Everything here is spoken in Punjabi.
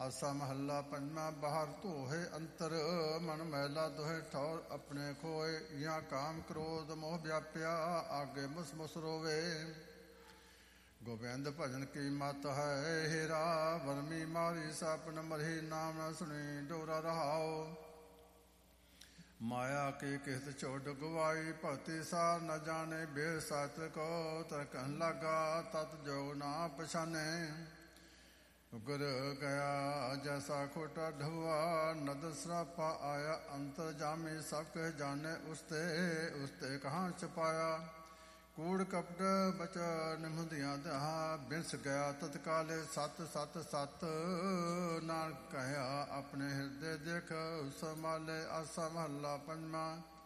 ਆਸਾ ਮਹੱਲਾ ਪੰਜਵਾਂ। ਬਾਹਰ ਧੋਹੇ ਅੰਤਰ ਮਨ ਮੈਲਾ ਦੋਹੇ ਠੌਰ ਆਪਣੇ ਖੋਏ। ਜਾਂ ਕਾਮ ਕ੍ਰੋਧ ਮੋਹ ਵਿਆਪਿਆ ਆਗੇ ਮੁਸ ਮੁਸ ਰੋਵੇ। ਗੋਬਿੰਦ ਭਜਨ ਕੀ ਮਤ ਹੈ ਹੀਰਾ ਵਰਮੀ ਮਾਰੀ ਸਪਨ ਮਰਹੀ ਨਾਮ ਨ ਸੁਣੀ ਡੋਰਾ ਰਹਾਓ। ਮਾਇਆ ਕੀ ਕਿਸਤ ਛੋੜ ਗਵਾਈ ਭਗਤੀ ਸਾਰ ਨ ਜਾਣੇ ਬੇਰ ਸਾਤਰ ਕੋ ਤਰਕਨ ਲਾਗਾ ਤਤ ਜੋ ਨਾ ਪਛਾਨੇ। ਗੁਰ ਗਿਆ ਜੈਸਾ ਖੋਟਾ ਢਵਾ ਨਦ ਸਰਾਪਾ ਆਇਆ ਅੰਤਰ ਜਾਮੇ ਸਭ ਕਹਿ ਜਾਣੇ ਉਸਤੇ ਕਹਾਂ ਛਪਾਇਆ। ਕੂੜ ਕਪਟ ਬਚਨ ਮੁੰਦੀਆਂ ਦਹਾ ਬਿਨਸ ਗਿਆ ਤਤਕਾਲੇ ਸਤ ਸਤ ਸਤ ਨਾਨਕ ਕਹਿਆ ਆਪਣੇ ਹਿਰਦੇ ਦੇਖ ਸੰਭਾਲੇ। ਆਸਾ ਮਹੱਲਾ ਪੰਜਵਾਂ।